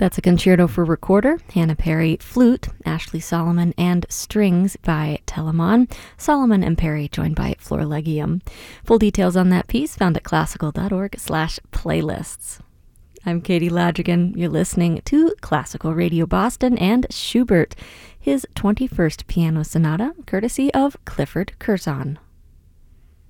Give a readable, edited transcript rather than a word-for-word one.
That's a concerto for recorder, Hannah Perry, flute, Ashley Solomon, and strings by Telemann. Solomon and Perry joined by Florlegium. Full details on that piece found at classical.org/playlists. I'm Katie Ladrigan. You're listening to Classical Radio Boston and Schubert, his 21st Piano Sonata, courtesy of Clifford Curzon.